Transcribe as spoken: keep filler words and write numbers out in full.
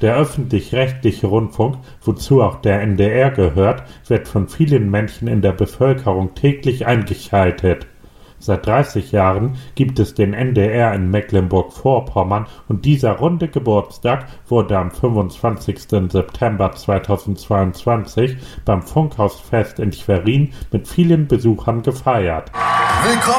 Der öffentlich-rechtliche Rundfunk, wozu auch der N D R gehört, wird von vielen Menschen in der Bevölkerung täglich eingeschaltet. Seit dreißig Jahren gibt es den N D R in Mecklenburg-Vorpommern und dieser runde Geburtstag wurde am fünfundzwanzigsten September zweitausendzweiundzwanzig beim Funkhausfest in Schwerin mit vielen Besuchern gefeiert. Willkommen